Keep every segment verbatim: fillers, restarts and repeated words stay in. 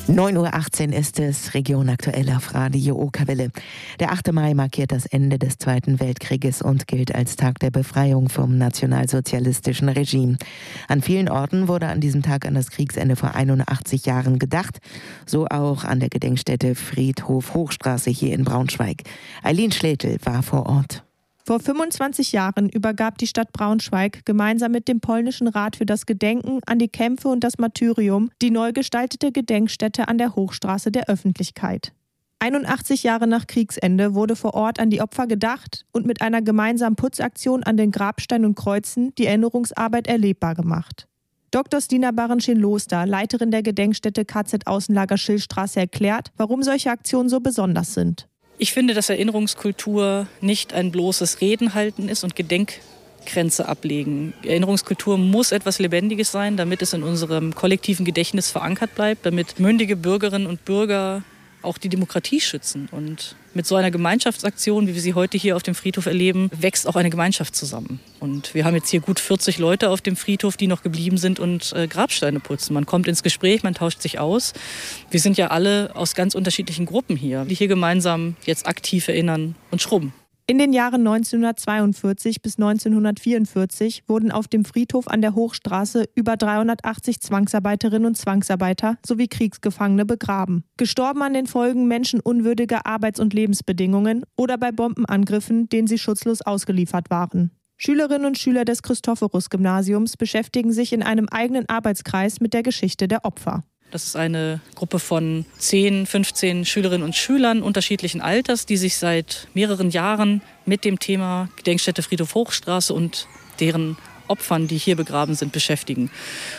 neun Uhr achtzehn ist es, Region aktuell auf Radio Okerwelle. Der achte Mai markiert das Ende des Zweiten Weltkrieges und gilt als Tag der Befreiung vom nationalsozialistischen Regime. An vielen Orten wurde an diesem Tag an das Kriegsende vor einundachtzig Jahren gedacht, so auch an der Gedenkstätte Friedhof Hochstraße hier in Braunschweig. Eileen Schletel war vor Ort. Vor fünfundzwanzig Jahren übergab die Stadt Braunschweig gemeinsam mit dem polnischen Rat für das Gedenken an die Kämpfe und das Martyrium die neu gestaltete Gedenkstätte an der Hochstraße der Öffentlichkeit. einundachtzig Jahre nach Kriegsende wurde vor Ort an die Opfer gedacht und mit einer gemeinsamen Putzaktion an den Grabsteinen und Kreuzen die Erinnerungsarbeit erlebbar gemacht. Doktor Stina Barenschin-Loster, Leiterin der Gedenkstätte K Z-Außenlager Schillstraße, erklärt, warum solche Aktionen so besonders sind. Ich finde, dass Erinnerungskultur nicht ein bloßes Reden halten ist und Gedenkkränze ablegen. Erinnerungskultur muss etwas Lebendiges sein, damit es in unserem kollektiven Gedächtnis verankert bleibt, damit mündige Bürgerinnen und Bürger auch die Demokratie schützen. Und mit so einer Gemeinschaftsaktion, wie wir sie heute hier auf dem Friedhof erleben, wächst auch eine Gemeinschaft zusammen. Und wir haben jetzt hier gut vierzig Leute auf dem Friedhof, die noch geblieben sind und äh, Grabsteine putzen. Man kommt ins Gespräch, man tauscht sich aus. Wir sind ja alle aus ganz unterschiedlichen Gruppen hier, die hier gemeinsam jetzt aktiv erinnern und schrubben. In den Jahren neunzehnhundertzweiundvierzig bis neunzehnhundertvierundvierzig wurden auf dem Friedhof an der Hochstraße über dreihundertachtzig Zwangsarbeiterinnen und Zwangsarbeiter sowie Kriegsgefangene begraben. Gestorben an den Folgen menschenunwürdiger Arbeits- und Lebensbedingungen oder bei Bombenangriffen, denen sie schutzlos ausgeliefert waren. Schülerinnen und Schüler des Christophorus-Gymnasiums beschäftigen sich in einem eigenen Arbeitskreis mit der Geschichte der Opfer. Das ist eine Gruppe von zehn, fünfzehn Schülerinnen und Schülern unterschiedlichen Alters, die sich seit mehreren Jahren mit dem Thema Gedenkstätte Friedhof Hochstraße und deren Opfern, die hier begraben sind, beschäftigen.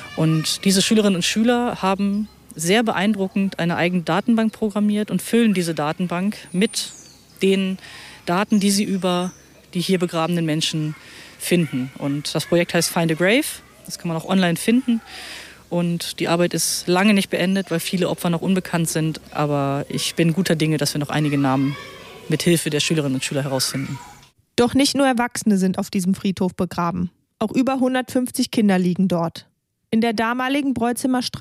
Und diese Schülerinnen und Schüler haben sehr beeindruckend eine eigene Datenbank programmiert und füllen diese Datenbank mit den Daten, die sie über die hier begrabenen Menschen finden. Und das Projekt heißt Find a Grave. Das kann man auch online finden. Und die Arbeit ist lange nicht beendet, weil viele Opfer noch unbekannt sind. Aber ich bin guter Dinge, dass wir noch einige Namen mit Hilfe der Schülerinnen und Schüler herausfinden. Doch nicht nur Erwachsene sind auf diesem Friedhof begraben. Auch über hundertfünfzig Kinder liegen dort. In der damaligen Breuzimmer Straße